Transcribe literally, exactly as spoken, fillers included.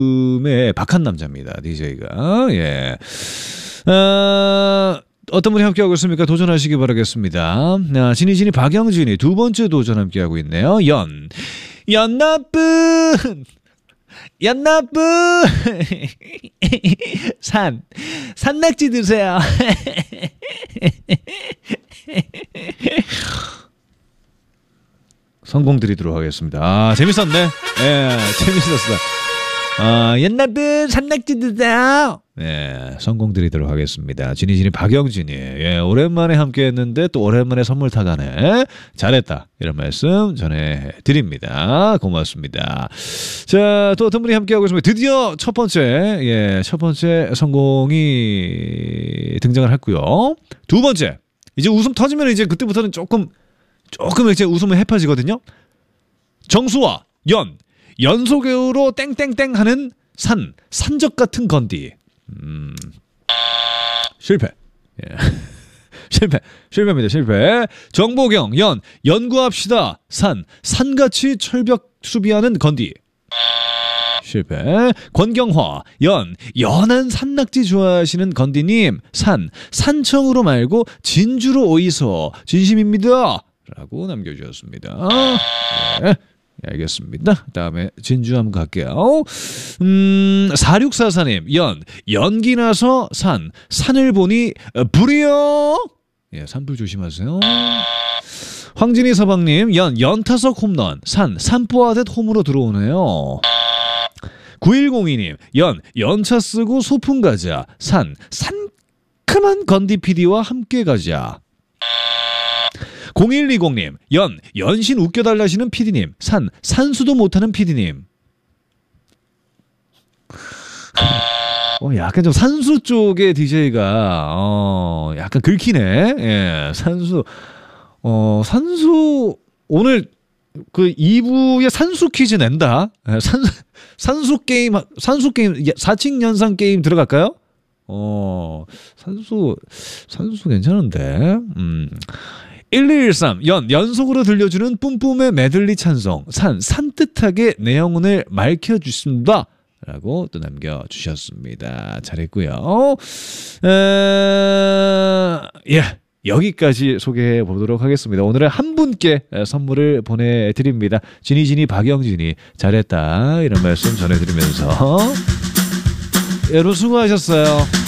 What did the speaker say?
음의 박한 남자입니다. 디제이가. 예. 어, 어떤 분이 함께하고 있습니까? 도전하시기 바라겠습니다. 아, 지니지니 박영진이 두 번째 도전 함께하고 있네요. 연. 연나쁜. 연나쁜. 산. 산낙지 드세요. 성공 드리도록 하겠습니다. 아, 재밌었네. 예, 재밌었어. 아, 연나쁜 산낙지 드세요. 예, 성공 드리도록 하겠습니다. 지니지니 박영진이. 예, 오랜만에 함께 했는데 또 오랜만에 선물 타가네. 잘했다. 이런 말씀 전해드립니다. 고맙습니다. 자, 또 어떤 분이 함께하고 있습니다. 드디어 첫 번째, 예, 첫 번째 성공이 등장을 했고요. 두 번째. 이제 웃음 터지면 이제 그때부터는 조금, 조금 이제 웃음은 해파지거든요. 정수와 연. 연속으로 땡땡땡 하는 산. 산적 같은 건디. 음, 실패. 예. 실패. 실패입니다. 실패. 정보경, 연. 연구합시다. 산. 산같이 철벽 수비하는 건디. 실패. 권경화, 연. 연한 산낙지 좋아하시는 건디님. 산. 산청으로 말고 진주로 오이소. 진심입니다. 라고 남겨주셨습니다. 네. 알겠습니다. 다음에 진주 한번 갈게요. 음, 사육사사님, 연. 연기 나서 산. 산을 보니 불이요. 예, 산불 조심하세요. 황진희 서방님, 연. 연타석 홈런. 산. 산보아듯 홈으로 들어오네요. 구일공이님, 연. 연차 쓰고 소풍 가자. 산. 상큼한 건디 피디와 함께 가자. 공일이공님, 연. 연신 웃겨달라시는 피디님. 산. 산수도 못하는 피디님. 어, 약간 좀 산수 쪽의 디제이가 어, 약간 긁히네. 예, 산수. 어, 산수 오늘 그 이 부에 산수 퀴즈 낸다. 예, 산 산수 게임 산수 게임 사칙 연상 게임 들어갈까요? 어, 산수 산수 괜찮은데. 음. 일이일삼 연. 연속으로 들려주는 뿜뿜의 메들리 찬송. 산. 산뜻하게 내 영혼을 맑혀주신다 라고 또 남겨주셨습니다. 잘했고요. 에... 예, 여기까지 소개해 보도록 하겠습니다. 오늘은 한 분께 선물을 보내드립니다. 지니지니 박영진이 잘했다 이런 말씀 전해드리면서 여러분 수고하셨어요.